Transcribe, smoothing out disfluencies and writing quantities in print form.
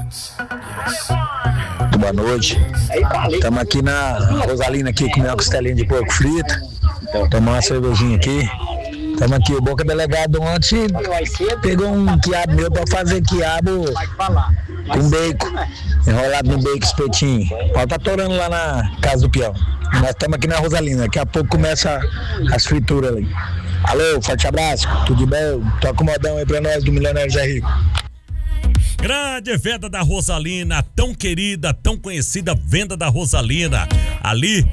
Boa noite. Estamos aqui na Rosalina aqui comendo uma costelinha de porco frito. Tomar uma cervejinha aqui. Estamos aqui, o Boca Delegado ontem pegou um quiabo meu para fazer quiabo com bacon, enrolado no bacon espetinho. O pau tá torando lá na casa do peão. Nós estamos aqui na Rosalina, daqui a pouco começa as frituras ali. Alô, forte abraço, tudo bem? Toca o modão aí pra nós do Milionário Zé Rico. Grande venda da Rosalina, tão querida, tão conhecida venda da Rosalina. Ali